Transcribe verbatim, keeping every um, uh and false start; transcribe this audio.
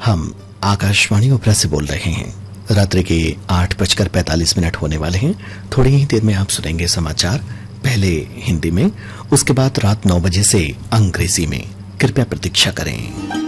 हम आकाशवाणी ओपरा से बोल रहे हैं। रात्रि के आठ बजकर पैंतालीस मिनट होने वाले हैं। थोड़ी ही देर में आप सुनेंगे समाचार, पहले हिंदी में, उसके बाद रात नौ बजे से अंग्रेजी में। कृपया प्रतीक्षा करें।